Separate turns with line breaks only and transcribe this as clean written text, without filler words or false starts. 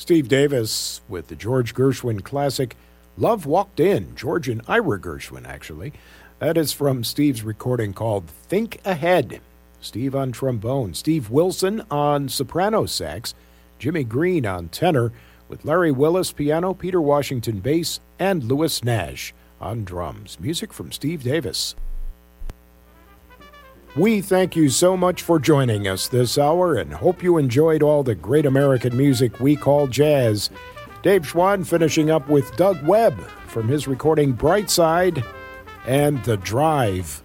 Steve Davis with the George Gershwin classic, Love Walked In, George and Ira Gershwin, actually. That is from Steve's recording called Think Ahead. Steve on trombone, Steve Wilson on soprano sax, Jimmy Green on tenor, with Larry Willis piano, Peter Washington bass, and Louis Nash on drums. Music from Steve Davis. We thank you so much for joining us this hour and hope you enjoyed all the great American music we call jazz. Dave Schwann finishing up with Doug Webb from his recording Brightside and The Drive.